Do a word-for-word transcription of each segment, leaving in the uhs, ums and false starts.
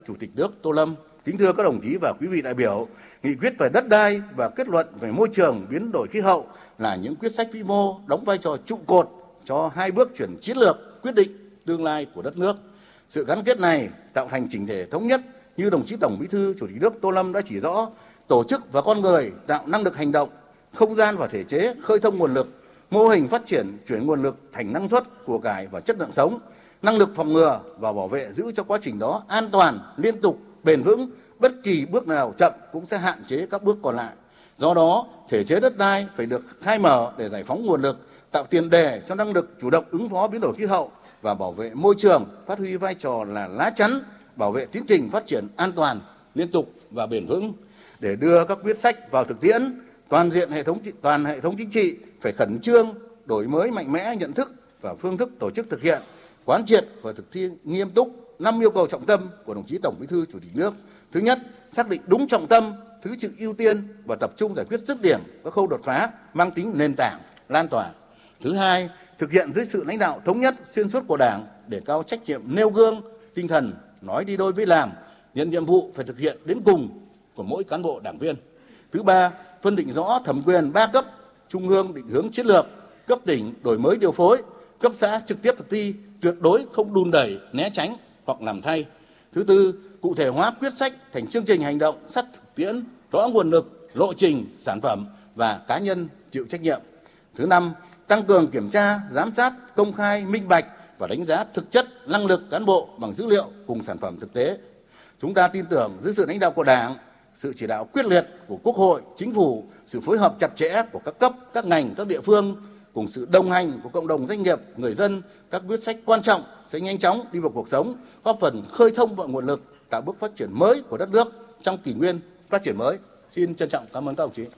Chủ tịch nước Tô Lâm, kính thưa các đồng chí và quý vị đại biểu, nghị quyết về đất đai và kết luận về môi trường biến đổi khí hậu là những quyết sách vĩ mô đóng vai trò trụ cột cho hai bước chuyển chiến lược quyết định tương lai của đất nước. Sự gắn kết này tạo thành chỉnh thể thống nhất như đồng chí Tổng Bí thư Chủ tịch nước Tô Lâm đã chỉ rõ, tổ chức và con người tạo năng lực hành động, không gian và thể chế khơi thông nguồn lực, mô hình phát triển chuyển nguồn lực thành năng suất, của cải và chất lượng sống, năng lực phòng ngừa và bảo vệ giữ cho quá trình đó an toàn, liên tục, bền vững. Bất kỳ bước nào chậm cũng sẽ hạn chế các bước còn lại. Do đó, thể chế đất đai phải được khai mở để giải phóng nguồn lực, tạo tiền đề cho năng lực chủ động ứng phó biến đổi khí hậu và bảo vệ môi trường, phát huy vai trò là lá chắn bảo vệ tiến trình phát triển an toàn, liên tục và bền vững. Để đưa các quyết sách vào thực tiễn, toàn diện hệ thống toàn hệ thống chính trị phải khẩn trương đổi mới mạnh mẽ nhận thức và phương thức tổ chức thực hiện, quán triệt và thực thi nghiêm túc năm yêu cầu trọng tâm của đồng chí Tổng Bí thư Chủ tịch nước. Thứ nhất, xác định đúng trọng tâm, thứ tự ưu tiên và tập trung giải quyết dứt điểm các khâu đột phá mang tính nền tảng, lan tỏa. Thứ hai, thực hiện dưới sự lãnh đạo thống nhất xuyên suốt của Đảng, để cao trách nhiệm nêu gương, tinh thần nói đi đôi với làm, nhận nhiệm vụ phải thực hiện đến cùng của mỗi cán bộ đảng viên. Thứ ba, phân định rõ thẩm quyền ba cấp, trung ương định hướng chiến lược, cấp tỉnh đổi mới điều phối, cấp xã trực tiếp thực thi, tuyệt đối không đùn đẩy, né tránh hoặc làm thay. Thứ tư, cụ thể hóa quyết sách thành chương trình hành động sát thực tiễn, rõ nguồn lực, lộ trình, sản phẩm và cá nhân chịu trách nhiệm. Thứ năm, tăng cường kiểm tra, giám sát, công khai, minh bạch và đánh giá thực chất năng lực cán bộ bằng dữ liệu cùng sản phẩm thực tế. Chúng ta tin tưởng dưới sự lãnh đạo của Đảng, sự chỉ đạo quyết liệt của Quốc hội, Chính phủ, sự phối hợp chặt chẽ của các cấp, các ngành, các địa phương, cùng sự đồng hành của cộng đồng doanh nghiệp, người dân, các quyết sách quan trọng sẽ nhanh chóng đi vào cuộc sống, góp phần khơi thông mọi nguồn lực, tạo bước phát triển mới của đất nước trong kỷ nguyên phát triển mới. Xin trân trọng cảm ơn các đồng chí.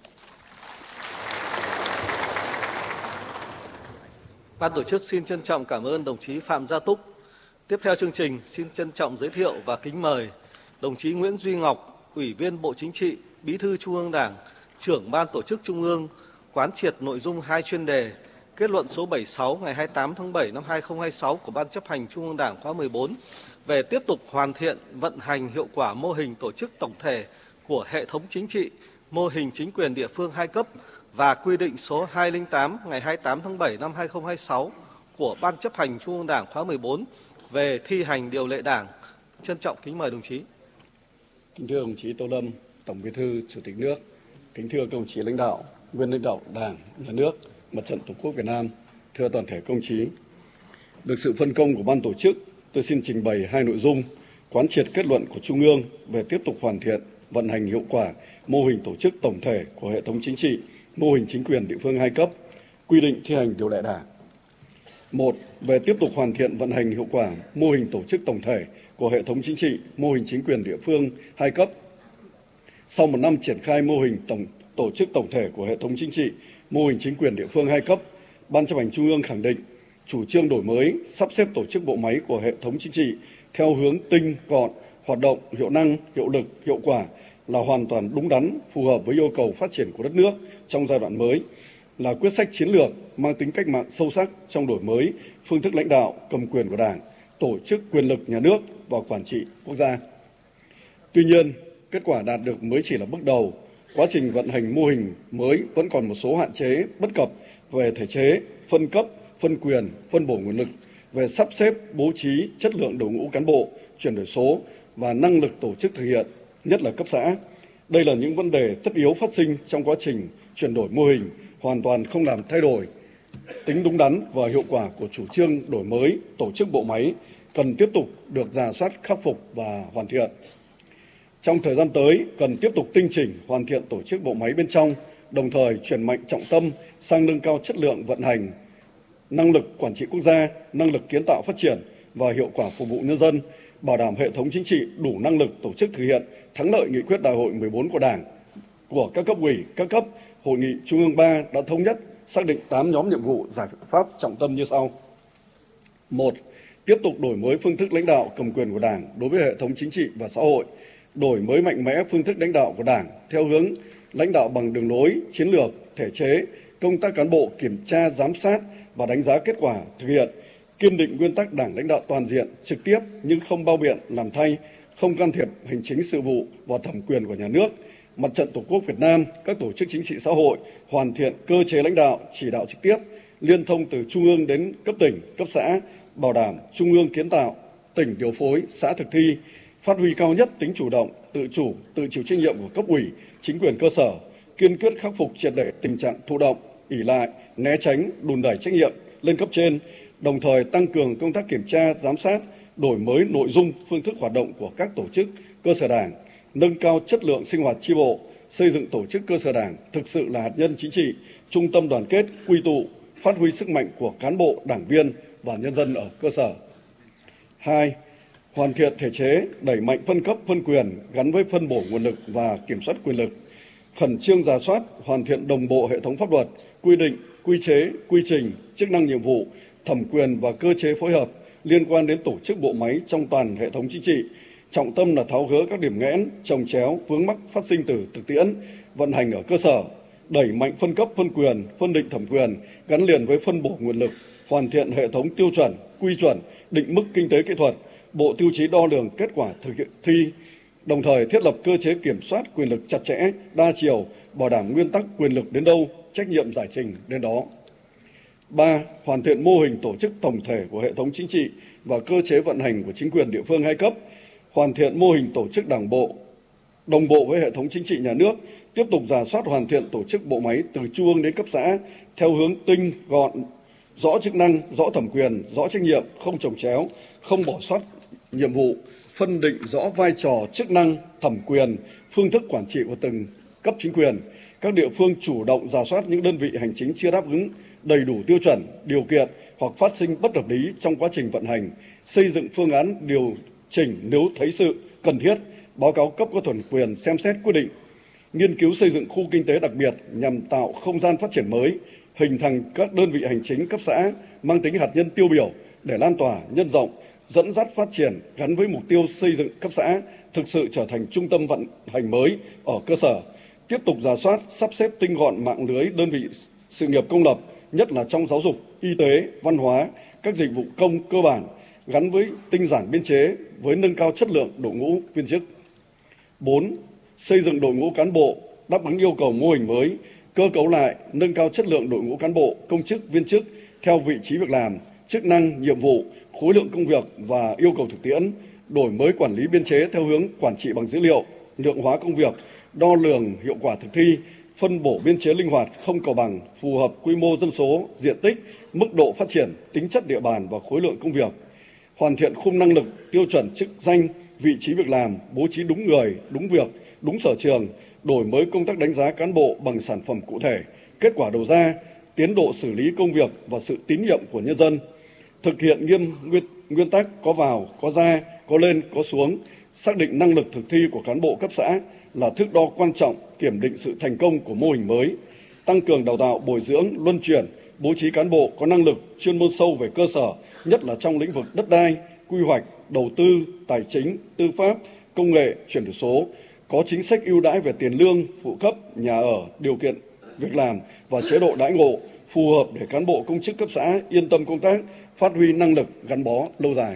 Ban tổ chức xin trân trọng cảm ơn đồng chí Phạm Gia Túc. Tiếp theo chương trình, xin trân trọng giới thiệu và kính mời đồng chí Nguyễn Duy Ngọc, Ủy viên Bộ Chính trị, Bí thư Trung ương Đảng, Trưởng Ban Tổ chức Trung ương, quán triệt nội dung hai chuyên đề kết luận số bảy mươi sáu ngày hai mươi tám tháng bảy năm hai nghìn không trăm hai mươi sáu của Ban chấp hành Trung ương Đảng khóa mười bốn về tiếp tục hoàn thiện vận hành hiệu quả mô hình tổ chức tổng thể của hệ thống chính trị, mô hình chính quyền địa phương hai cấp và quy định số hai trăm lẻ tám ngày hai mươi tám tháng bảy năm hai nghìn không trăm hai mươi sáu của Ban chấp hành Trung ương Đảng khóa mười bốn về thi hành điều lệ Đảng. Trân trọng kính mời đồng chí. Kính thưa đồng chí Tô Lâm, Tổng Bí thư Chủ tịch nước, kính thưa các đồng chí lãnh đạo, nguyên lãnh đạo Đảng, Nhà nước, Mặt trận Tổ quốc Việt Nam, thưa toàn thể công chí. Được sự phân công của ban tổ chức, tôi xin trình bày hai nội dung: quán triệt kết luận của Trung ương về tiếp tục hoàn thiện, vận hành hiệu quả mô hình tổ chức tổng thể của hệ thống chính trị, mô hình chính quyền địa phương hai cấp, quy định thi hành điều lệ Đảng. Một, về tiếp tục hoàn thiện vận hành hiệu quả mô hình tổ chức tổng thể của hệ thống chính trị, mô hình chính quyền địa phương hai cấp. Sau một năm triển khai mô hình tổng tổ chức tổng thể của hệ thống chính trị, mô hình chính quyền địa phương hai cấp, Ban chấp hành Trung ương khẳng định chủ trương đổi mới, sắp xếp tổ chức bộ máy của hệ thống chính trị theo hướng tinh gọn, hoạt động hiệu năng, hiệu lực, hiệu quả là hoàn toàn đúng đắn, phù hợp với yêu cầu phát triển của đất nước trong giai đoạn mới, là quyết sách chiến lược mang tính cách mạng sâu sắc trong đổi mới phương thức lãnh đạo, cầm quyền của Đảng, tổ chức quyền lực nhà nước và quản trị quốc gia. Tuy nhiên, kết quả đạt được mới chỉ là bước đầu. Quá trình vận hành mô hình mới vẫn còn một số hạn chế, bất cập về thể chế, phân cấp, phân quyền, phân bổ nguồn lực, về sắp xếp, bố trí, chất lượng đội ngũ cán bộ, chuyển đổi số và năng lực tổ chức thực hiện, nhất là cấp xã. Đây là những vấn đề tất yếu phát sinh trong quá trình chuyển đổi mô hình, hoàn toàn không làm thay đổi tính đúng đắn và hiệu quả của chủ trương đổi mới tổ chức bộ máy, cần tiếp tục được rà soát, khắc phục và hoàn thiện. Trong thời gian tới, cần tiếp tục tinh chỉnh, hoàn thiện tổ chức bộ máy bên trong, đồng thời chuyển mạnh trọng tâm sang nâng cao chất lượng vận hành, năng lực quản trị quốc gia, năng lực kiến tạo phát triển và hiệu quả phục vụ nhân dân, bảo đảm hệ thống chính trị đủ năng lực tổ chức thực hiện thắng lợi nghị quyết Đại hội mười bốn của Đảng, của các cấp ủy, các cấp. Hội nghị Trung ương ba đã thống nhất xác định tám nhóm nhiệm vụ giải pháp trọng tâm như sau. Một, tiếp tục đổi mới phương thức lãnh đạo cầm quyền của Đảng đối với hệ thống chính trị và xã hội, đổi mới mạnh mẽ phương thức lãnh đạo của Đảng theo hướng lãnh đạo bằng đường lối, chiến lược, thể chế, công tác cán bộ kiểm tra, giám sát và đánh giá kết quả thực hiện, kiên định nguyên tắc Đảng lãnh đạo toàn diện, trực tiếp nhưng không bao biện, làm thay, không can thiệp hành chính sự vụ vào thẩm quyền của nhà nước. Mặt trận Tổ quốc Việt Nam, các tổ chức chính trị xã hội hoàn thiện cơ chế lãnh đạo, chỉ đạo trực tiếp, liên thông từ trung ương đến cấp tỉnh, cấp xã, bảo đảm trung ương kiến tạo, tỉnh điều phối, xã thực thi, phát huy cao nhất tính chủ động, tự chủ, tự chịu trách nhiệm của cấp ủy, chính quyền cơ sở, kiên quyết khắc phục triệt để tình trạng thụ động, ỷ lại, né tránh, đùn đẩy trách nhiệm lên cấp trên, đồng thời tăng cường công tác kiểm tra, giám sát, đổi mới nội dung, phương thức hoạt động của các tổ chức, cơ sở đảng, nâng cao chất lượng sinh hoạt chi bộ, xây dựng tổ chức cơ sở đảng thực sự là hạt nhân chính trị, trung tâm đoàn kết, quy tụ, phát huy sức mạnh của cán bộ, đảng viên và nhân dân ở cơ sở. Hai, hoàn thiện thể chế, đẩy mạnh phân cấp, phân quyền gắn với phân bổ nguồn lực và kiểm soát quyền lực, khẩn trương rà soát, hoàn thiện đồng bộ hệ thống pháp luật, quy định, quy chế, quy trình, chức năng nhiệm vụ, thẩm quyền và cơ chế phối hợp liên quan đến tổ chức bộ máy trong toàn hệ thống chính trị. Trọng tâm là tháo gỡ các điểm nghẽn, chồng chéo, vướng mắc phát sinh từ thực tiễn, vận hành ở cơ sở, đẩy mạnh phân cấp, phân quyền, phân định thẩm quyền gắn liền với phân bổ nguồn lực, hoàn thiện hệ thống tiêu chuẩn, quy chuẩn, định mức kinh tế kỹ thuật, bộ tiêu chí đo lường kết quả thực hiện thi, đồng thời thiết lập cơ chế kiểm soát quyền lực chặt chẽ, đa chiều, bảo đảm nguyên tắc quyền lực đến đâu, trách nhiệm giải trình đến đó. Ba, hoàn thiện mô hình tổ chức tổng thể của hệ thống chính trị và cơ chế vận hành của chính quyền địa phương hai cấp, hoàn thiện mô hình tổ chức đảng bộ đồng bộ với hệ thống chính trị nhà nước, tiếp tục rà soát hoàn thiện tổ chức bộ máy từ trung ương đến cấp xã theo hướng tinh, gọn, rõ chức năng, rõ thẩm quyền, rõ trách nhiệm, không chồng chéo, không bỏ sót nhiệm vụ, phân định rõ vai trò, chức năng, thẩm quyền, phương thức quản trị của từng cấp chính quyền. Các địa phương chủ động rà soát những đơn vị hành chính chưa đáp ứng đầy đủ tiêu chuẩn, điều kiện hoặc phát sinh bất hợp lý trong quá trình vận hành, xây dựng phương án điều chỉnh nếu thấy sự cần thiết, báo cáo cấp có thẩm quyền xem xét quyết định. Nghiên cứu xây dựng khu kinh tế đặc biệt nhằm tạo không gian phát triển mới, hình thành các đơn vị hành chính cấp xã mang tính hạt nhân tiêu biểu để lan tỏa, nhân rộng, dẫn dắt phát triển gắn với mục tiêu xây dựng cấp xã thực sự trở thành trung tâm vận hành mới ở cơ sở. Tiếp tục rà soát, sắp xếp tinh gọn mạng lưới đơn vị sự nghiệp công lập, nhất là trong giáo dục, y tế, văn hóa, các dịch vụ công cơ bản, gắn với tinh giản biên chế với nâng cao chất lượng đội ngũ viên chức. Bốn, xây dựng đội ngũ cán bộ đáp ứng yêu cầu mô hình mới, cơ cấu lại, nâng cao chất lượng đội ngũ cán bộ, công chức, viên chức theo vị trí việc làm, chức năng, nhiệm vụ, khối lượng công việc và yêu cầu thực tiễn, đổi mới quản lý biên chế theo hướng quản trị bằng dữ liệu, lượng hóa công việc, đo lường hiệu quả thực thi, phân bổ biên chế linh hoạt, không cân bằng, phù hợp quy mô dân số, diện tích, mức độ phát triển, tính chất địa bàn và khối lượng công việc. Hoàn thiện khung năng lực, tiêu chuẩn chức danh, vị trí việc làm, bố trí đúng người, đúng việc, đúng sở trường, đổi mới công tác đánh giá cán bộ bằng sản phẩm cụ thể, kết quả đầu ra, tiến độ xử lý công việc và sự tín nhiệm của nhân dân. Thực hiện nghiêm nguyên, nguyên tắc có vào, có ra, có lên, có xuống, xác định năng lực thực thi của cán bộ cấp xã là thước đo quan trọng kiểm định sự thành công của mô hình mới, tăng cường đào tạo, bồi dưỡng, luân chuyển, bố trí cán bộ có năng lực, chuyên môn sâu về cơ sở, nhất là trong lĩnh vực đất đai, quy hoạch, đầu tư, tài chính, tư pháp, công nghệ, chuyển đổi số, có chính sách ưu đãi về tiền lương, phụ cấp, nhà ở, điều kiện việc làm và chế độ đãi ngộ phù hợp để cán bộ công chức cấp xã yên tâm công tác, phát huy năng lực gắn bó lâu dài.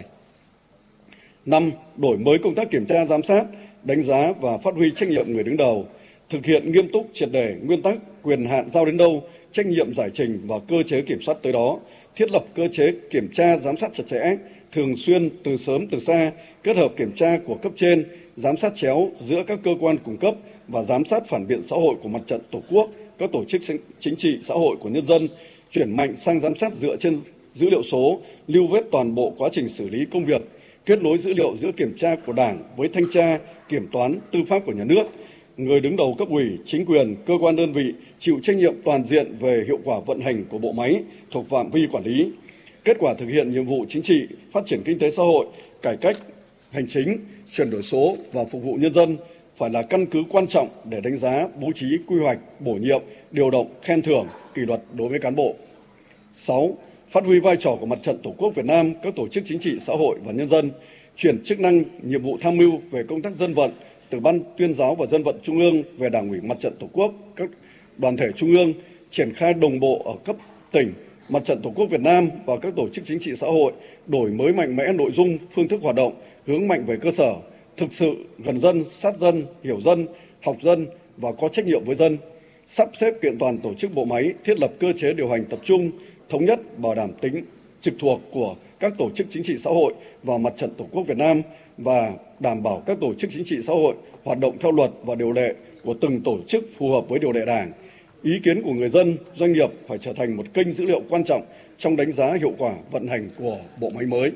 Năm, đổi mới công tác kiểm tra giám sát, đánh giá và phát huy trách nhiệm người đứng đầu, thực hiện nghiêm túc triệt để nguyên tắc quyền hạn giao đến đâu, trách nhiệm giải trình và cơ chế kiểm soát tới đó, thiết lập cơ chế kiểm tra giám sát chặt chẽ, thường xuyên từ sớm từ xa, kết hợp kiểm tra của cấp trên, giám sát chéo giữa các cơ quan cung cấp và giám sát phản biện xã hội của Mặt trận Tổ quốc, các tổ chức chính trị xã hội của nhân dân, chuyển mạnh sang giám sát dựa trên dữ liệu số, lưu vết toàn bộ quá trình xử lý công việc, kết nối dữ liệu giữa kiểm tra của Đảng với thanh tra, kiểm toán, tư pháp của nhà nước. Người đứng đầu cấp ủy, chính quyền, cơ quan đơn vị chịu trách nhiệm toàn diện về hiệu quả vận hành của bộ máy thuộc phạm vi quản lý. Kết quả thực hiện nhiệm vụ chính trị, phát triển kinh tế xã hội, cải cách hành chính, chuyển đổi số và phục vụ nhân dân phải là căn cứ quan trọng để đánh giá, bố trí, quy hoạch, bổ nhiệm, điều động, khen thưởng, kỷ luật đối với cán bộ. Sáu, phát huy vai trò của Mặt trận Tổ quốc Việt Nam, các tổ chức chính trị xã hội và nhân dân, chuyển chức năng, nhiệm vụ tham mưu về công tác dân vận từ Ban Tuyên giáo và Dân vận Trung ương về Đảng ủy Mặt trận Tổ quốc, các đoàn thể trung ương, triển khai đồng bộ ở cấp tỉnh, Mặt trận Tổ quốc Việt Nam và các tổ chức chính trị xã hội đổi mới mạnh mẽ nội dung, phương thức hoạt động, hướng mạnh về cơ sở, thực sự gần dân, sát dân, hiểu dân, học dân và có trách nhiệm với dân, sắp xếp kiện toàn tổ chức bộ máy, thiết lập cơ chế điều hành tập trung, thống nhất, bảo đảm tính trực thuộc của các tổ chức chính trị xã hội và Mặt trận Tổ quốc Việt Nam và đảm bảo các tổ chức chính trị xã hội hoạt động theo luật và điều lệ của từng tổ chức phù hợp với điều lệ Đảng. Ý kiến của người dân, doanh nghiệp phải trở thành một kênh dữ liệu quan trọng trong đánh giá hiệu quả vận hành của bộ máy mới.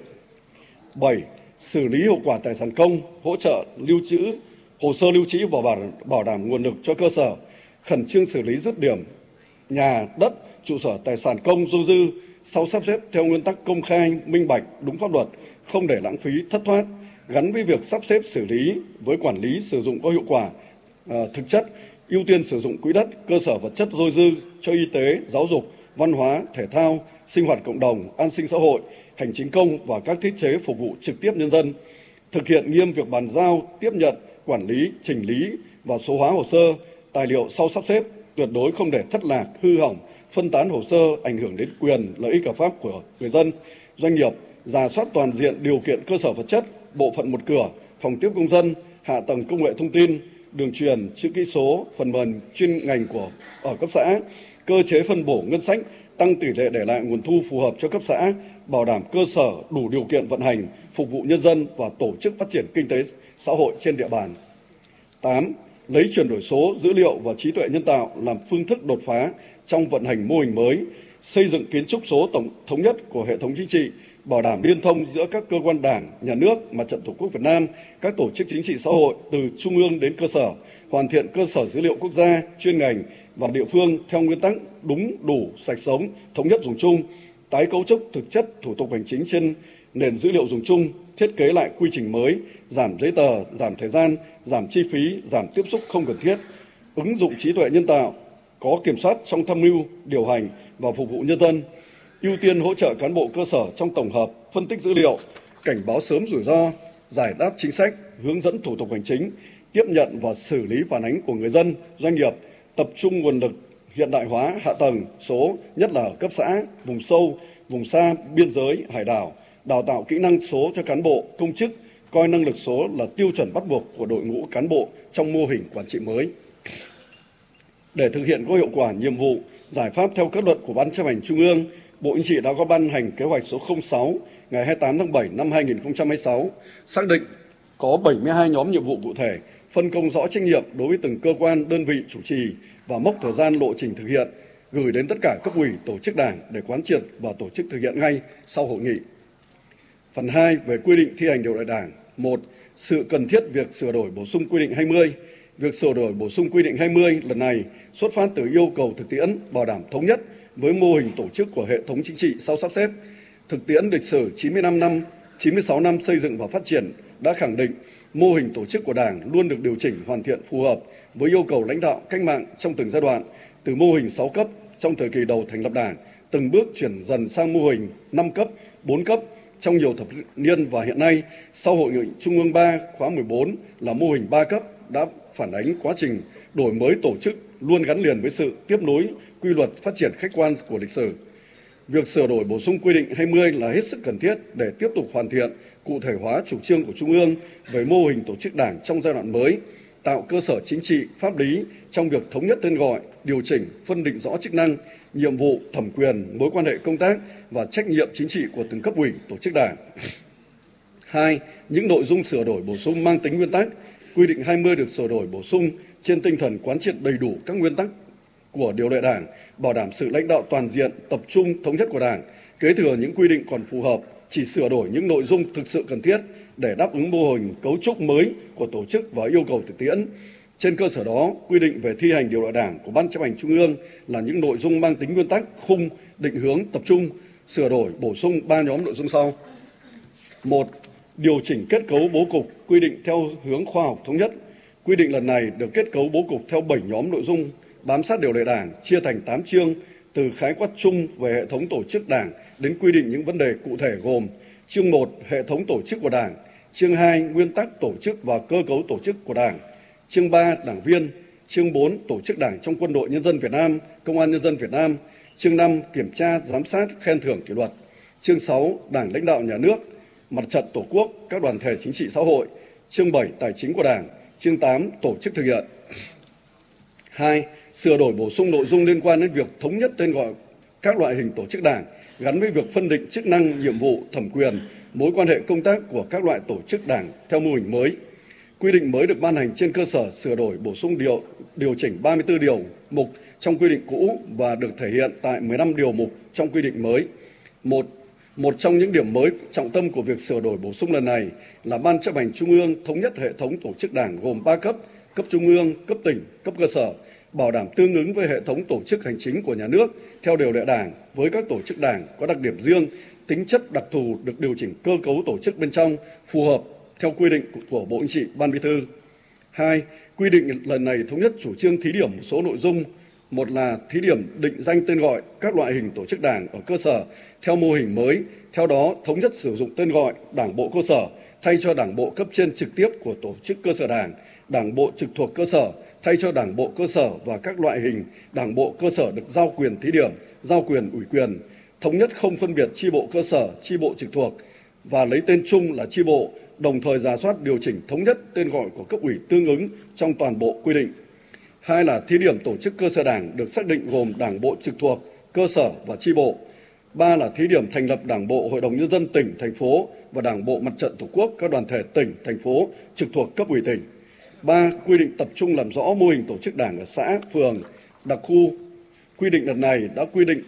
bảy. Xử lý hiệu quả tài sản công, hỗ trợ lưu trữ, hồ sơ lưu trữ và bảo đảm nguồn lực cho cơ sở, khẩn trương xử lý dứt điểm nhà, đất, trụ sở tài sản công dôi dư sau sắp xếp theo nguyên tắc công khai, minh bạch, đúng pháp luật, không để lãng phí, thất thoát, gắn với việc sắp xếp xử lý với quản lý sử dụng có hiệu quả, à, thực chất, ưu tiên sử dụng quỹ đất, cơ sở vật chất dôi dư cho y tế, giáo dục, văn hóa, thể thao, sinh hoạt cộng đồng, an sinh xã hội, hành chính công và các thiết chế phục vụ trực tiếp nhân dân. Thực hiện nghiêm việc bàn giao, tiếp nhận, quản lý, chỉnh lý và số hóa hồ sơ, tài liệu sau sắp xếp, tuyệt đối không để thất lạc, hư hỏng, phân tán hồ sơ ảnh hưởng đến quyền, lợi ích hợp pháp của người dân, doanh nghiệp, rà soát toàn diện điều kiện cơ sở vật chất, bộ phận một cửa, phòng tiếp công dân, hạ tầng công nghệ thông tin, đường truyền, chữ ký số, phần mềm chuyên ngành của ở cấp xã, cơ chế phân bổ ngân sách, tăng tỷ lệ để lại nguồn thu phù hợp cho cấp xã, bảo đảm cơ sở đủ điều kiện vận hành, phục vụ nhân dân và tổ chức phát triển kinh tế xã hội trên địa bàn. tám. Lấy chuyển đổi số, dữ liệu và trí tuệ nhân tạo làm phương thức đột phá trong vận hành mô hình mới, xây dựng kiến trúc số tổng thống nhất của hệ thống chính trị, bảo đảm liên thông giữa các cơ quan Đảng, Nhà nước, Mặt trận Tổ quốc Việt Nam, các tổ chức chính trị xã hội từ trung ương đến cơ sở, hoàn thiện cơ sở dữ liệu quốc gia, chuyên ngành và địa phương theo nguyên tắc đúng, đủ, sạch sống, thống nhất dùng chung, tái cấu trúc thực chất thủ tục hành chính trên nền dữ liệu dùng chung, thiết kế lại quy trình mới, giảm giấy tờ, giảm thời gian, giảm chi phí, giảm tiếp xúc không cần thiết, ứng dụng trí tuệ nhân tạo, có kiểm soát trong tham mưu, điều hành và phục vụ nhân dân, ưu tiên hỗ trợ cán bộ cơ sở trong tổng hợp, phân tích dữ liệu, cảnh báo sớm rủi ro, giải đáp chính sách, hướng dẫn thủ tục hành chính, tiếp nhận và xử lý phản ánh của người dân, doanh nghiệp, tập trung nguồn lực hiện đại hóa hạ tầng số, nhất là ở cấp xã, vùng sâu, vùng xa, biên giới, hải đảo, đào tạo kỹ năng số cho cán bộ, công chức, coi năng lực số là tiêu chuẩn bắt buộc của đội ngũ cán bộ trong mô hình quản trị mới. Để thực hiện có hiệu quả nhiệm vụ, giải pháp theo kết luận của Ban Chấp hành Trung ương, Bộ Chính trị đã có ban hành kế hoạch số không sáu ngày hai mươi tám tháng bảy năm hai nghìn không trăm hai mươi sáu, xác định có bảy mươi hai nhóm nhiệm vụ cụ thể, phân công rõ trách nhiệm đối với từng cơ quan, đơn vị chủ trì và mốc thời gian lộ trình thực hiện, gửi đến tất cả cấp ủy, tổ chức Đảng để quán triệt và tổ chức thực hiện ngay sau hội nghị. Phần hai về quy định thi hành điều lệ Đảng. một. Sự cần thiết việc sửa đổi bổ sung quy định hai mươi. Việc sửa đổi bổ sung quy định hai mươi lần này xuất phát từ yêu cầu thực tiễn, bảo đảm thống nhất với mô hình tổ chức của hệ thống chính trị sau sắp xếp. Thực tiễn lịch sử chín mươi lăm năm, chín mươi sáu năm xây dựng và phát triển đã khẳng định mô hình tổ chức của Đảng luôn được điều chỉnh hoàn thiện phù hợp với yêu cầu lãnh đạo cách mạng trong từng giai đoạn, từ mô hình sáu cấp trong thời kỳ đầu thành lập Đảng, từng bước chuyển dần sang mô hình năm cấp, bốn cấp trong nhiều thập niên, và hiện nay sau Hội nghị Trung ương ba khóa mười bốn là mô hình ba cấp đã phản ánh quá trình đổi mới tổ chức luôn gắn liền với sự tiếp nối quy luật phát triển khách quan của lịch sử. Việc sửa đổi bổ sung quy định hai mươi là hết sức cần thiết để tiếp tục hoàn thiện, cụ thể hóa chủ trương của Trung ương về mô hình tổ chức Đảng trong giai đoạn mới, tạo cơ sở chính trị, pháp lý trong việc thống nhất tên gọi, điều chỉnh, phân định rõ chức năng, nhiệm vụ, thẩm quyền, mối quan hệ công tác và trách nhiệm chính trị của từng cấp ủy, tổ chức Đảng. Hai, những nội dung sửa đổi bổ sung mang tính nguyên tắc. Quy định hai mươi được sửa đổi bổ sung trên tinh thần quán triệt đầy đủ các nguyên tắc của điều lệ Đảng, bảo đảm sự lãnh đạo toàn diện, tập trung, thống nhất của Đảng, kế thừa những quy định còn phù hợp, chỉ sửa đổi những nội dung thực sự cần thiết để đáp ứng mô hình cấu trúc mới của tổ chức và yêu cầu thực tiễn. Trên cơ sở đó, quy định về thi hành điều lệ Đảng của Ban Chấp hành Trung ương là những nội dung mang tính nguyên tắc, khung, định hướng, tập trung, sửa đổi, bổ sung ba nhóm nội dung sau. Một, điều chỉnh kết cấu bố cục, quy định theo hướng khoa học thống nhất. Quy định lần này được kết cấu bố cục theo bảy nhóm nội dung, bám sát điều lệ Đảng, chia thành tám chương, từ khái quát chung về hệ thống tổ chức Đảng đến quy định những vấn đề cụ thể gồm: chương một, hệ thống tổ chức của Đảng; chương hai, nguyên tắc tổ chức và cơ cấu tổ chức của Đảng; chương ba, đảng viên; chương bốn, tổ chức Đảng trong Quân đội Nhân dân Việt Nam, Công an Nhân dân Việt Nam; chương năm, kiểm tra, giám sát, khen thưởng kỷ luật; chương sáu, Đảng lãnh đạo nhà nước, Mặt trận Tổ quốc, các đoàn thể chính trị xã hội; chương bảy Tài chính của Đảng, chương tám Tổ chức thực hiện. hai. Sửa đổi bổ sung nội dung liên quan đến việc thống nhất tên gọi các loại hình tổ chức Đảng gắn với việc phân định chức năng, nhiệm vụ, thẩm quyền, mối quan hệ công tác của các loại tổ chức Đảng theo mô hình mới. Quy định mới được ban hành trên cơ sở sửa đổi bổ sung điều điều chỉnh ba mươi tư điều mục trong quy định cũ và được thể hiện tại mười lăm điều mục trong quy định mới. Một Một trong những điểm mới trọng tâm của việc sửa đổi bổ sung lần này là Ban Chấp hành Trung ương thống nhất hệ thống tổ chức Đảng gồm ba cấp: cấp Trung ương, cấp tỉnh, cấp cơ sở, bảo đảm tương ứng với hệ thống tổ chức hành chính của nhà nước theo điều lệ Đảng với các tổ chức Đảng có đặc điểm riêng, tính chất đặc thù được điều chỉnh cơ cấu tổ chức bên trong phù hợp theo quy định của Bộ Chính trị, Ban Bí thư. Hai, quy định lần này thống nhất chủ trương thí điểm một số nội dung. Một là thí điểm định danh tên gọi các loại hình tổ chức Đảng ở cơ sở theo mô hình mới, theo đó thống nhất sử dụng tên gọi Đảng bộ cơ sở thay cho Đảng bộ cấp trên trực tiếp của tổ chức cơ sở Đảng, Đảng bộ trực thuộc cơ sở thay cho Đảng bộ cơ sở và các loại hình Đảng bộ cơ sở được giao quyền thí điểm, giao quyền ủy quyền, thống nhất không phân biệt chi bộ cơ sở, chi bộ trực thuộc và lấy tên chung là chi bộ, đồng thời rà soát điều chỉnh thống nhất tên gọi của cấp ủy tương ứng trong toàn bộ quy định. Hai là thí điểm tổ chức cơ sở Đảng được xác định gồm Đảng bộ trực thuộc, cơ sở và chi bộ. Ba là thí điểm thành lập Đảng bộ Hội đồng Nhân dân tỉnh, thành phố và Đảng bộ Mặt trận Tổ quốc các đoàn thể tỉnh, thành phố trực thuộc cấp ủy tỉnh. Ba, quy định tập trung làm rõ mô hình tổ chức Đảng ở xã, phường, đặc khu. Quy định lần này đã quy định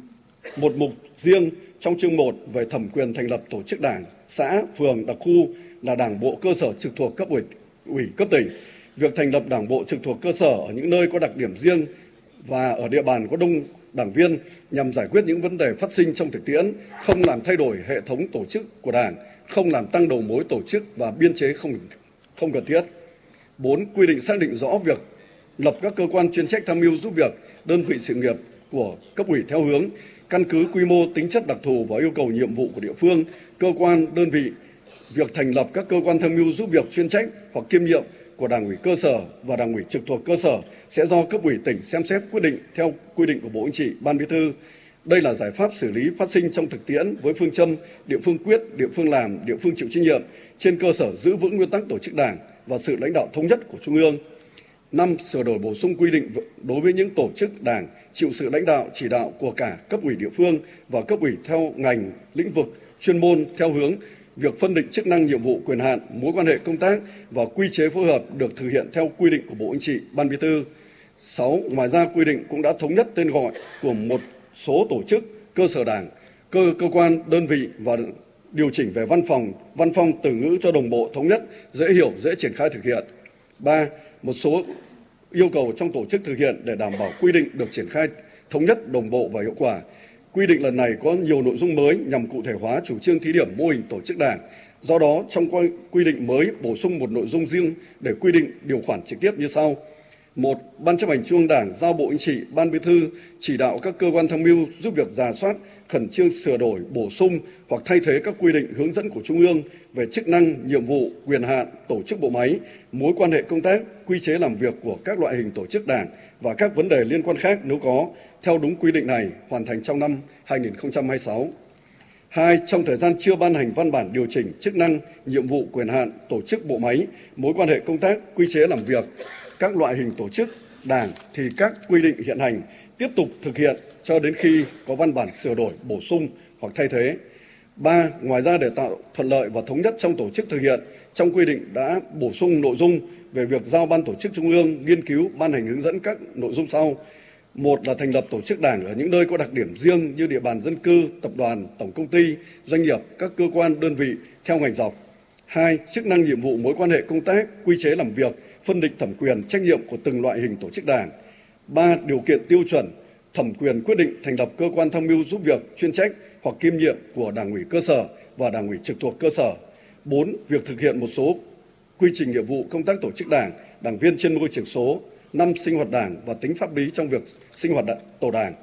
một mục riêng trong chương một về thẩm quyền thành lập tổ chức Đảng, xã, phường, đặc khu là Đảng bộ cơ sở trực thuộc cấp ủy, ủy cấp tỉnh. Việc thành lập Đảng bộ trực thuộc cơ sở ở những nơi có đặc điểm riêng và ở địa bàn có đông đảng viên nhằm giải quyết những vấn đề phát sinh trong thực tiễn, không làm thay đổi hệ thống tổ chức của Đảng, không làm tăng đầu mối tổ chức và biên chế không không cần thiết. Bốn, quy định xác định rõ việc lập các cơ quan chuyên trách tham mưu giúp việc, đơn vị sự nghiệp của cấp ủy theo hướng căn cứ quy mô, tính chất đặc thù và yêu cầu nhiệm vụ của địa phương, cơ quan, đơn vị. Việc thành lập các cơ quan tham mưu giúp việc chuyên trách hoặc kiêm nhiệm của Đảng ủy cơ sở và Đảng ủy trực thuộc cơ sở sẽ do cấp ủy tỉnh xem xét quyết định theo quy định của Bộ Chính trị, Ban Bí thư. Đây là giải pháp xử lý phát sinh trong thực tiễn với phương châm địa phương quyết, địa phương làm, địa phương chịu trách nhiệm trên cơ sở giữ vững nguyên tắc tổ chức Đảng và sự lãnh đạo thống nhất của Trung ương. Năm, sửa đổi bổ sung quy định đối với những tổ chức Đảng chịu sự lãnh đạo chỉ đạo của cả cấp ủy địa phương và cấp ủy theo ngành, lĩnh vực, chuyên môn theo hướng việc phân định chức năng, nhiệm vụ, quyền hạn, mối quan hệ công tác và quy chế phối hợp được thực hiện theo quy định của Bộ Chính trị, Ban Bí thư. Sáu, ngoài ra quy định cũng đã thống nhất tên gọi của một số tổ chức, cơ sở Đảng, cơ cơ quan, đơn vị và điều chỉnh về văn phòng, văn phong từ ngữ cho đồng bộ, thống nhất, dễ hiểu, dễ triển khai thực hiện. Ba, một số yêu cầu trong tổ chức thực hiện để đảm bảo quy định được triển khai thống nhất, đồng bộ và hiệu quả. Quy định lần này có nhiều nội dung mới nhằm cụ thể hóa chủ trương thí điểm mô hình tổ chức Đảng. Do đó, trong quy định mới bổ sung một nội dung riêng để quy định điều khoản trực tiếp như sau. Một, Ban Chấp hành Trung ương Đảng giao Bộ Chính trị, Ban Bí thư chỉ đạo các cơ quan tham mưu giúp việc rà soát, khẩn trương sửa đổi, bổ sung hoặc thay thế các quy định hướng dẫn của Trung ương về chức năng, nhiệm vụ, quyền hạn, tổ chức bộ máy, mối quan hệ công tác, quy chế làm việc của các loại hình tổ chức Đảng và các vấn đề liên quan khác nếu có, theo đúng quy định này, hoàn thành trong năm hai nghìn không trăm hai mươi sáu. Hai, trong thời gian chưa ban hành văn bản điều chỉnh chức năng, nhiệm vụ, quyền hạn, tổ chức bộ máy, mối quan hệ công tác, quy chế làm việc, các loại hình tổ chức Đảng thì các quy định hiện hành tiếp tục thực hiện cho đến khi có văn bản sửa đổi, bổ sung hoặc thay thế. Ba, ngoài ra để tạo thuận lợi và thống nhất trong tổ chức thực hiện, trong quy định đã bổ sung nội dung về việc giao Ban Tổ chức Trung ương nghiên cứu ban hành hướng dẫn các nội dung sau. Một là thành lập tổ chức Đảng ở những nơi có đặc điểm riêng như địa bàn dân cư, tập đoàn, tổng công ty, doanh nghiệp, các cơ quan, đơn vị theo ngành dọc. Hai, chức năng, nhiệm vụ, mối quan hệ công tác, quy chế làm việc, phân định thẩm quyền, trách nhiệm của từng loại hình tổ chức Đảng. Ba, điều kiện tiêu chuẩn, thẩm quyền quyết định thành lập cơ quan tham mưu giúp việc chuyên trách hoặc kiêm nhiệm của Đảng ủy cơ sở và Đảng ủy trực thuộc cơ sở. Bốn, việc thực hiện một số quy trình nhiệm vụ công tác tổ chức Đảng, đảng viên trên môi trường số. Năm, sinh hoạt Đảng và tính pháp lý trong việc sinh hoạt tổ Đảng.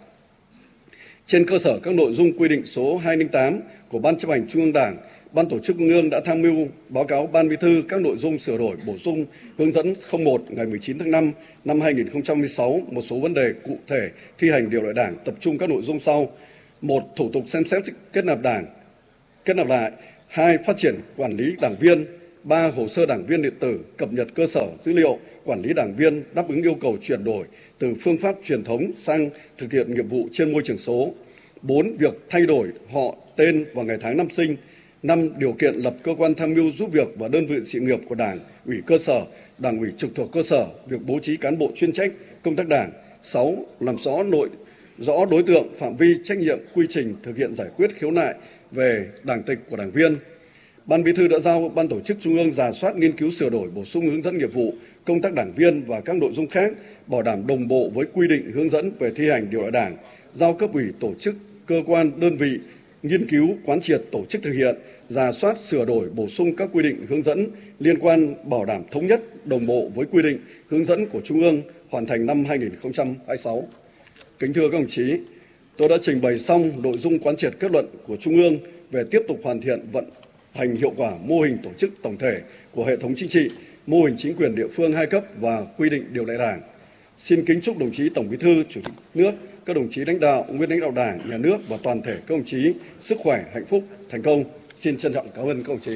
Trên cơ sở các nội dung quy định số hai không tám của Ban Chấp hành Trung ương Đảng, Ban Tổ chức Trung ương đã tham mưu báo cáo Ban Bí thư các nội dung sửa đổi, bổ sung hướng dẫn không một ngày mười chín tháng năm năm hai nghìn không trăm mười sáu một số vấn đề cụ thể thi hành điều lệ Đảng, tập trung các nội dung sau. Một, thủ tục xem xét kết nạp Đảng, kết nạp lại. Hai, phát triển quản lý đảng viên. ba hồ sơ đảng viên điện tử, cập nhật cơ sở dữ liệu quản lý đảng viên đáp ứng yêu cầu chuyển đổi từ phương pháp truyền thống sang thực hiện nhiệm vụ trên môi trường số. bốn. Việc thay đổi họ, tên và ngày tháng năm sinh. năm. Điều kiện lập cơ quan tham mưu giúp việc và đơn vị sự nghiệp của Đảng ủy cơ sở, Đảng ủy trực thuộc cơ sở, việc bố trí cán bộ chuyên trách công tác Đảng. sáu. Làm rõ nội rõ đối tượng, phạm vi, trách nhiệm, quy trình thực hiện giải quyết khiếu nại về đảng tịch của đảng viên. Ban Bí thư đã giao Ban Tổ chức Trung ương rà soát, nghiên cứu, sửa đổi, bổ sung hướng dẫn nghiệp vụ, công tác đảng viên và các nội dung khác, bảo đảm đồng bộ với quy định hướng dẫn về thi hành điều lệ Đảng, giao cấp ủy, tổ chức, cơ quan, đơn vị nghiên cứu, quán triệt, tổ chức thực hiện, rà soát, sửa đổi, bổ sung các quy định hướng dẫn liên quan, bảo đảm thống nhất, đồng bộ với quy định hướng dẫn của Trung ương, hoàn thành năm hai nghìn không trăm hai mươi sáu. Kính thưa các đồng chí, tôi đã trình bày xong nội dung quán triệt kết luận của Trung ương về tiếp tục hoàn thiện vận hành hiệu quả mô hình tổ chức tổng thể của hệ thống chính trị, mô hình chính quyền địa phương hai cấp và quy định điều lệ Đảng. Xin kính chúc đồng chí Tổng Bí thư, Chủ tịch nước, các đồng chí lãnh đạo, nguyên lãnh đạo Đảng, Nhà nước và toàn thể các đồng chí sức khỏe, hạnh phúc, thành công. Xin trân trọng cảm ơn các đồng chí.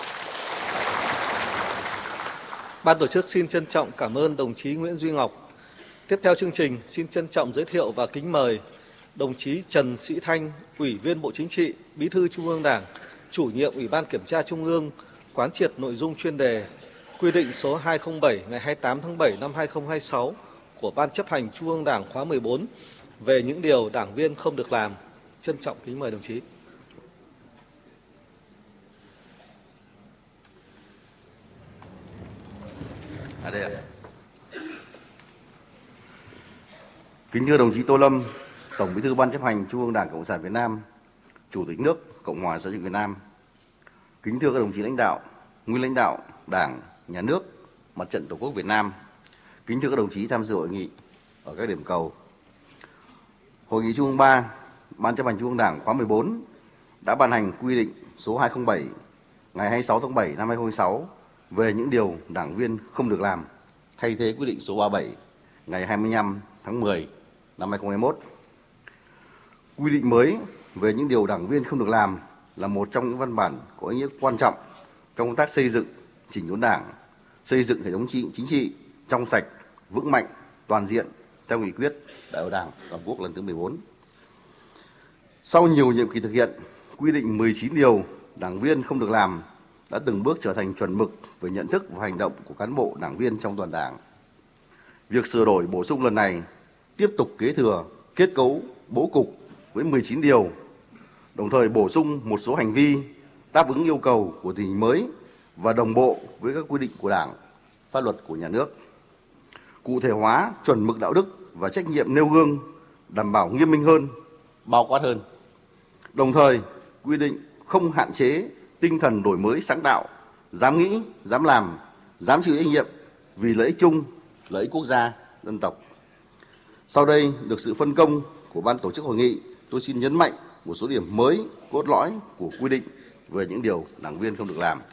Ban tổ chức xin trân trọng cảm ơn đồng chí Nguyễn Duy Ngọc. Tiếp theo chương trình, xin trân trọng giới thiệu và kính mời đồng chí Trần Sĩ Thanh, Ủy viên Bộ Chính trị, Bí thư Trung ương Đảng, Chủ nhiệm Ủy ban Kiểm tra Trung ương, quán triệt nội dung chuyên đề quy định số hai không bảy ngày hai mươi tám tháng bảy năm hai nghìn không trăm hai mươi sáu của Ban chấp hành Trung ương Đảng khóa mười bốn về những điều đảng viên không được làm. Trân trọng kính mời đồng chí. À đây à. Kính thưa đồng chí Tô Lâm, Tổng Bí thư Ban chấp hành Trung ương Đảng Cộng sản Việt Nam, Chủ tịch nước Cộng hòa xã hội chủ nghĩa Việt Nam. Kính thưa các đồng chí lãnh đạo, nguyên lãnh đạo Đảng, Nhà nước, Mặt trận Tổ quốc Việt Nam. Kính thưa các đồng chí tham dự hội nghị ở các điểm cầu. Hội nghị Trung ương ba, Ban chấp hành Trung ương Đảng khóa mười bốn đã ban hành quy định số hai không bảy ngày hai mươi sáu tháng bảy năm hai nghìn không trăm hai mươi sáu về những điều đảng viên không được làm, thay thế quy định số ba mươi bảy ngày hai mươi lăm tháng mười năm hai nghìn không trăm hai mươi mốt. Quy định mới về những điều đảng viên không được làm là một trong những văn bản có ý nghĩa quan trọng trong công tác xây dựng, chỉnh đốn Đảng, xây dựng hệ thống chính trị trong sạch, vững mạnh, toàn diện theo nghị quyết Đại hội Đảng toàn quốc lần thứ mười bốn. Sau nhiều nhiệm kỳ thực hiện, quy định mười chín điều đảng viên không được làm đã từng bước trở thành chuẩn mực về nhận thức và hành động của cán bộ đảng viên trong toàn Đảng. Việc sửa đổi bổ sung lần này tiếp tục kế thừa kết cấu bố cục với mười chín điều, đồng thời bổ sung một số hành vi đáp ứng yêu cầu của tình hình mới và đồng bộ với các quy định của Đảng, pháp luật của Nhà nước. Cụ thể hóa chuẩn mực đạo đức và trách nhiệm nêu gương, đảm bảo nghiêm minh hơn, bao quát hơn. Đồng thời, quy định không hạn chế tinh thần đổi mới sáng tạo, dám nghĩ, dám làm, dám chịu trách nhiệm vì lợi ích chung, lợi ích quốc gia, dân tộc. Sau đây được sự phân công của ban tổ chức hội nghị, tôi xin nhấn mạnh một số điểm mới, cốt lõi của quy định về những điều đảng viên không được làm.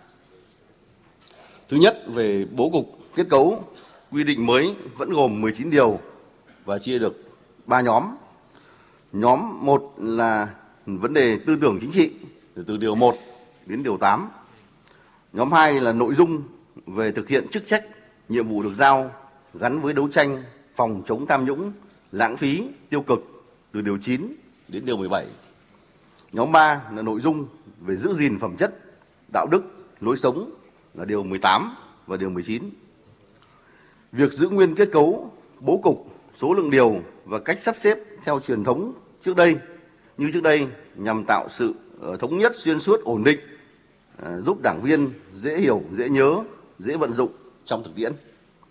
Thứ nhất, về bố cục, kết cấu, quy định mới vẫn gồm mười chín điều và chia được ba nhóm. Nhóm một là vấn đề tư tưởng chính trị, từ điều một đến điều tám. Nhóm hai là nội dung về thực hiện chức trách, nhiệm vụ được giao gắn với đấu tranh phòng chống tham nhũng, lãng phí, tiêu cực, từ điều chín đến điều mười bảy. Nhóm ba là nội dung về giữ gìn phẩm chất, đạo đức, lối sống, là điều mười tám và điều mười chín. Việc giữ nguyên kết cấu, bố cục, số lượng điều và cách sắp xếp theo truyền thống trước đây như trước đây nhằm tạo sự thống nhất, xuyên suốt, ổn định, giúp đảng viên dễ hiểu, dễ nhớ, dễ vận dụng trong thực tiễn.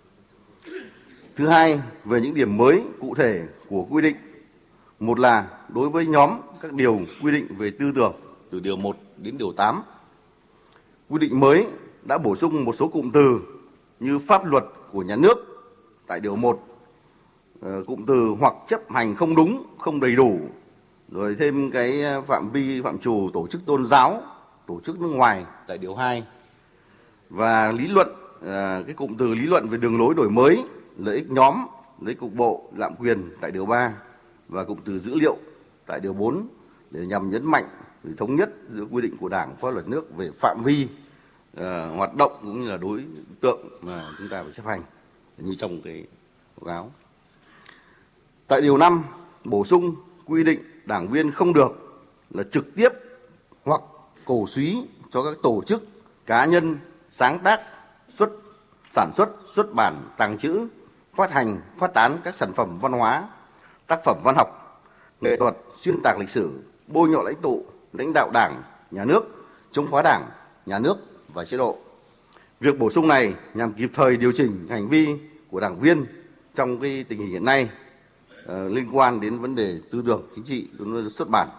Thứ hai, về những điểm mới cụ thể của quy định. Một là đối với nhóm các điều quy định về tư tưởng từ điều một đến điều tám. Quy định mới đã bổ sung một số cụm từ như pháp luật của nhà nước tại điều một, cụm từ hoặc chấp hành không đúng, không đầy đủ, rồi thêm cái phạm vi phạm trù tổ chức tôn giáo, tổ chức nước ngoài tại điều hai, và lý luận, cái cụm từ lý luận về đường lối đổi mới, lợi ích nhóm, lợi ích cục bộ, lạm quyền tại điều ba, và cụm từ dữ liệu tại điều bốn để nhằm nhấn mạnh thống nhất giữa quy định của Đảng, pháp luật nước về phạm vi uh, hoạt động cũng như là đối tượng mà chúng ta phải chấp hành như trong cái báo cáo. Tại điều năm, bổ sung quy định đảng viên không được là trực tiếp hoặc cổ suý cho các tổ chức, cá nhân sáng tác, xuất sản xuất, xuất bản, tàng trữ, phát hành, phát tán các sản phẩm văn hóa, tác phẩm văn học, nghệ thuật, xuyên tạc lịch sử, bôi nhọ lãnh tụ, lãnh đạo Đảng, Nhà nước, chống phá Đảng, Nhà nước và chế độ. Việc bổ sung này nhằm kịp thời điều chỉnh hành vi của đảng viên trong cái tình hình hiện nay uh, liên quan đến vấn đề tư tưởng chính trị, xuất bản.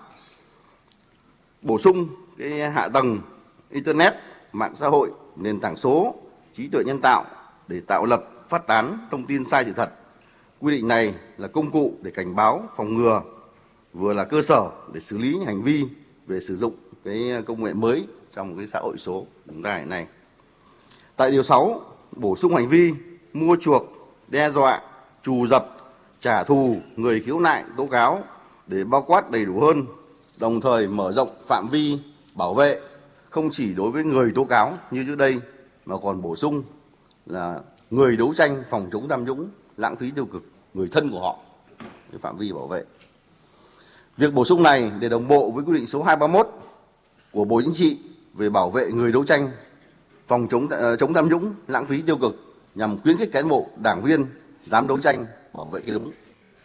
Bổ sung cái hạ tầng internet, mạng xã hội, nền tảng số, trí tuệ nhân tạo để tạo lập, phát tán thông tin sai sự thật. Quy định này là công cụ để cảnh báo, phòng ngừa, vừa là cơ sở để xử lý những hành vi về sử dụng cái công nghệ mới trong cái xã hội số chúng ta hiện nay. Tại điều sáu, bổ sung hành vi mua chuộc, đe dọa, trù dập, trả thù người khiếu nại, tố cáo để bao quát đầy đủ hơn, đồng thời mở rộng phạm vi bảo vệ không chỉ đối với người tố cáo như trước đây mà còn bổ sung là người đấu tranh phòng chống tham nhũng, lãng phí tiêu cực, người thân của họ, cái phạm vi bảo vệ. Việc bổ sung này để đồng bộ với quy định số hai trăm ba mươi mốt của Bộ Chính trị về bảo vệ người đấu tranh phòng chống uh, chống tham nhũng, lãng phí tiêu cực nhằm khuyến khích cán bộ, đảng viên dám đấu tranh bảo vệ cái đúng.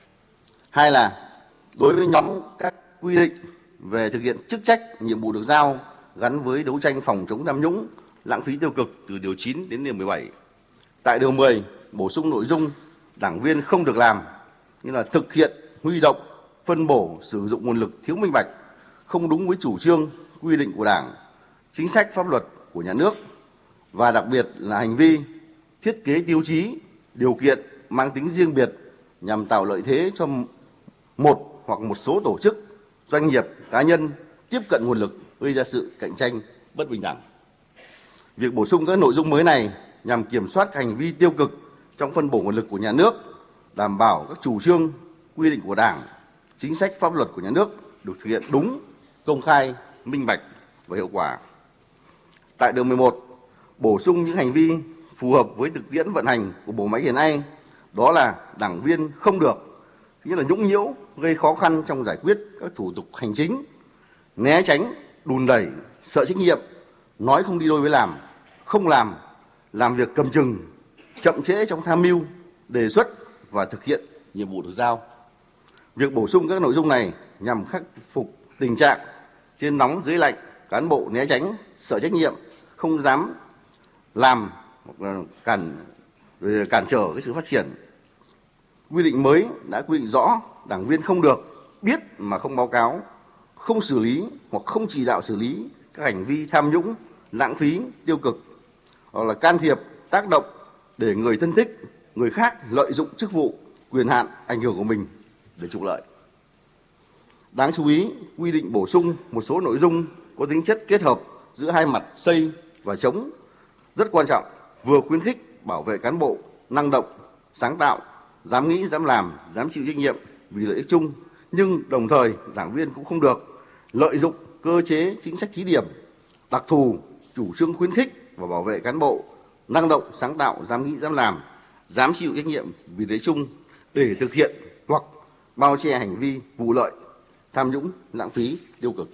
Hai là đối với nhóm các quy định về thực hiện chức trách, nhiệm vụ được giao gắn với đấu tranh phòng chống tham nhũng, lãng phí tiêu cực từ điều chín đến điều mười bảy. Tại điều mười, bổ sung nội dung đảng viên không được làm như là thực hiện, huy động, phân bổ, sử dụng nguồn lực thiếu minh bạch, không đúng với chủ trương, quy định của Đảng, chính sách pháp luật của nhà nước, và đặc biệt là hành vi thiết kế tiêu chí, điều kiện mang tính riêng biệt nhằm tạo lợi thế cho một hoặc một số tổ chức, doanh nghiệp, cá nhân tiếp cận nguồn lực, gây ra sự cạnh tranh bất bình đẳng. Việc bổ sung các nội dung mới này nhằm kiểm soát hành vi tiêu cực trong phân bổ nguồn lực của nhà nước, đảm bảo các chủ trương, quy định của Đảng, chính sách pháp luật của nhà nước được thực hiện đúng, công khai, minh bạch và hiệu quả. Tại điều mười một, bổ sung những hành vi phù hợp với thực tiễn vận hành của bộ máy hiện nay, đó là đảng viên không được, như là nhũng nhiễu, gây khó khăn trong giải quyết các thủ tục hành chính, né tránh, đùn đẩy, sợ trách nhiệm, nói không đi đôi với làm, không làm, làm việc cầm chừng, chậm trễ trong tham mưu, đề xuất và thực hiện nhiệm vụ được giao. Việc bổ sung các nội dung này nhằm khắc phục tình trạng trên nóng dưới lạnh, cán bộ né tránh, sợ trách nhiệm, không dám làm hoặc cản cản trở cái sự phát triển. Quy định mới đã quy định rõ đảng viên không được biết mà không báo cáo, không xử lý hoặc không chỉ đạo xử lý các hành vi tham nhũng, lãng phí, tiêu cực, hoặc là can thiệp, tác động để người thân thích, người khác lợi dụng chức vụ, quyền hạn, ảnh hưởng của mình để trục lợi. Đáng chú ý, quy định bổ sung một số nội dung có tính chất kết hợp giữa hai mặt xây và chống rất quan trọng, vừa khuyến khích bảo vệ cán bộ năng động, sáng tạo, dám nghĩ, dám làm, dám chịu trách nhiệm vì lợi ích chung, nhưng đồng thời đảng viên cũng không được lợi dụng cơ chế chính sách thí điểm, đặc thù, chủ trương khuyến khích và bảo vệ cán bộ năng động, sáng tạo, dám nghĩ, dám làm, dám chịu trách nhiệm vì lợi ích chung để thực hiện hoặc bao che hành vi vụ lợi, tham nhũng, lãng phí, tiêu cực.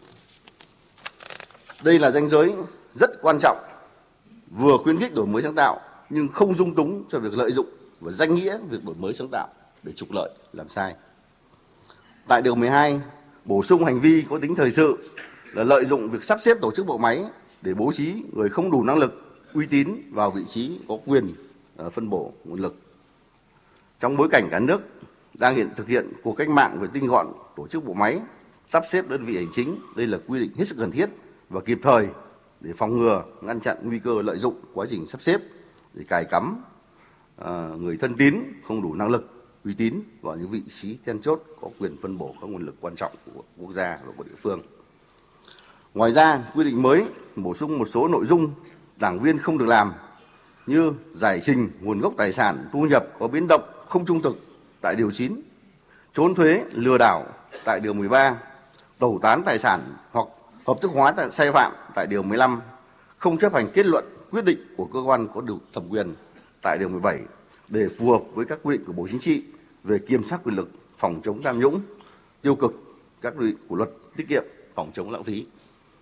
Đây là ranh giới rất quan trọng, vừa khuyến khích đổi mới sáng tạo nhưng không dung túng cho việc lợi dụng và danh nghĩa việc đổi mới sáng tạo để trục lợi, làm sai. Tại điều mười hai, bổ sung hành vi có tính thời sự là lợi dụng việc sắp xếp tổ chức bộ máy để bố trí người không đủ năng lực, uy tín vào vị trí có quyền phân bổ nguồn lực. Trong bối cảnh cả nước đang hiện thực hiện cuộc cách mạng về tinh gọn tổ chức bộ máy, sắp xếp đơn vị hành chính, đây là quy định hết sức cần thiết và kịp thời để phòng ngừa, ngăn chặn nguy cơ lợi dụng quá trình sắp xếp để cài cắm uh, người thân tín không đủ năng lực, uy tín vào những vị trí then chốt có quyền phân bổ các nguồn lực quan trọng của quốc gia và của địa phương. Ngoài ra, quy định mới bổ sung một số nội dung đảng viên không được làm như giải trình nguồn gốc tài sản, thu nhập có biến động không trung thực tại điều chín, trốn thuế, lừa đảo tại điều mười ba, tẩu tán tài sản hoặc hợp thức hóa sai phạm tại điều mười lăm, không chấp hành kết luận, quyết định của cơ quan có điều thẩm quyền tại điều mười bảy để phù hợp với các quy định của Bộ Chính trị về kiểm soát quyền lực, phòng chống tham nhũng, tiêu cực, các quy định của luật tiết kiệm, phòng chống lãng phí.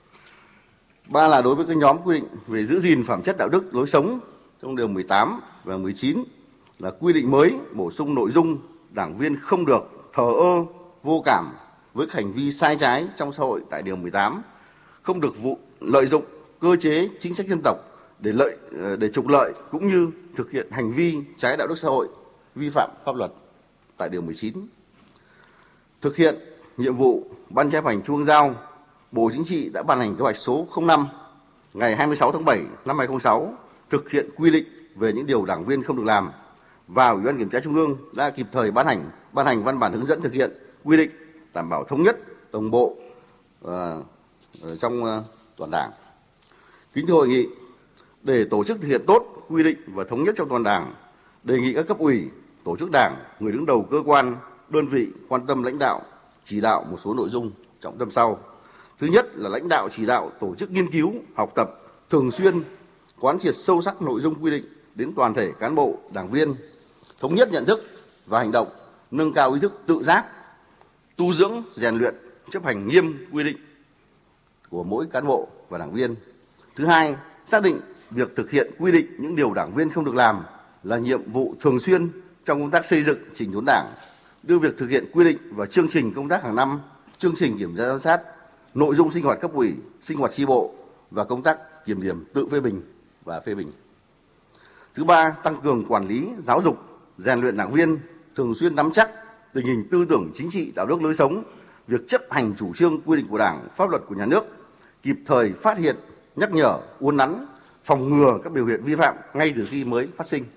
Ba là đối với cái nhóm quy định về giữ gìn phẩm chất đạo đức lối sống trong điều mười tám và mười chín là quy định mới bổ sung nội dung đảng viên không được thờ ơ, vô cảm với hành vi sai trái trong xã hội tại điều mười tám, không được vụ lợi dụng cơ chế chính sách dân tộc để lợi để trục lợi cũng như thực hiện hành vi trái đạo đức xã hội, vi phạm pháp luật tại điều mười chín. Thực hiện nhiệm vụ Ban chấp hành Trung ương giao, Bộ Chính trị đã ban hành kế hoạch số không năm ngày hai mươi sáu tháng bảy năm hai nghìn không trăm lẻ sáu thực hiện quy định về những điều đảng viên không được làm, và Ủy ban Kiểm tra Trung ương đã kịp thời ban hành ban hành văn bản hướng dẫn thực hiện quy định đảm bảo thống nhất, đồng bộ uh, trong uh, toàn Đảng. Kính thưa hội nghị, để tổ chức thực hiện tốt quy định và thống nhất trong toàn Đảng, đề nghị các cấp ủy, tổ chức Đảng, người đứng đầu cơ quan, đơn vị quan tâm lãnh đạo, chỉ đạo một số nội dung trọng tâm sau. Thứ nhất là lãnh đạo chỉ đạo tổ chức nghiên cứu, học tập, thường xuyên quán triệt sâu sắc nội dung quy định đến toàn thể cán bộ, đảng viên, thống nhất nhận thức và hành động, nâng cao ý thức tự giác, tu dưỡng, rèn luyện, chấp hành nghiêm quy định của mỗi cán bộ và đảng viên. Thứ hai, xác định việc thực hiện quy định những điều đảng viên không được làm là nhiệm vụ thường xuyên trong công tác xây dựng chỉnh đốn Đảng, đưa việc thực hiện quy định vào chương trình công tác hàng năm, chương trình kiểm tra giám sát, nội dung sinh hoạt cấp ủy, sinh hoạt chi bộ và công tác kiểm điểm tự phê bình và phê bình. Thứ ba, tăng cường quản lý, giáo dục, rèn luyện đảng viên, thường xuyên nắm chắc tình hình tư tưởng chính trị, đạo đức lối sống, việc chấp hành chủ trương quy định của Đảng, pháp luật của nhà nước, kịp thời phát hiện, nhắc nhở, uốn nắn, phòng ngừa các biểu hiện vi phạm ngay từ khi mới phát sinh.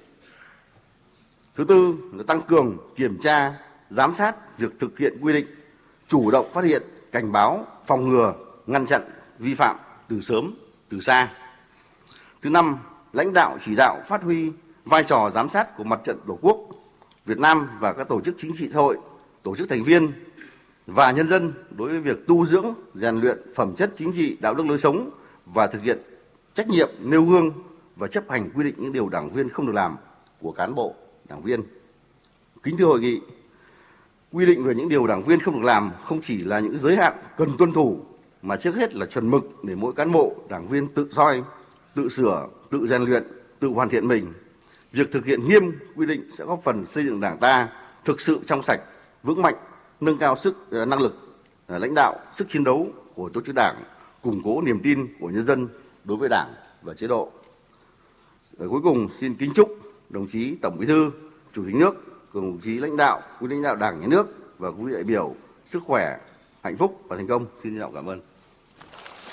Thứ tư là tăng cường kiểm tra, giám sát việc thực hiện quy định, chủ động phát hiện, cảnh báo, phòng ngừa, ngăn chặn vi phạm từ sớm, từ xa. Thứ năm, lãnh đạo chỉ đạo phát huy vai trò giám sát của Mặt trận Tổ quốc Việt Nam và các tổ chức chính trị xã hội, tổ chức thành viên và nhân dân đối với việc tu dưỡng, rèn luyện phẩm chất chính trị, đạo đức lối sống và thực hiện trách nhiệm nêu gương và chấp hành quy định những điều đảng viên không được làm của cán bộ, đảng viên. Kính thưa hội nghị, quy định về những điều đảng viên không được làm không chỉ là những giới hạn cần tuân thủ, mà trước hết là chuẩn mực để mỗi cán bộ, đảng viên tự soi, tự sửa, tự rèn luyện, tự hoàn thiện mình. Việc thực hiện nghiêm quy định sẽ góp phần xây dựng Đảng ta thực sự trong sạch, vững mạnh, nâng cao sức năng lực lãnh đạo, sức chiến đấu của tổ chức Đảng, củng cố niềm tin của nhân dân đối với Đảng và chế độ. Ở cuối cùng, xin kính chúc đồng chí Tổng Bí thư, Chủ tịch nước, cùng đồng chí lãnh đạo, quý lãnh đạo Đảng, Nhà nước và quý vị đại biểu sức khỏe, hạnh phúc và thành công. Xin trân trọng cảm ơn.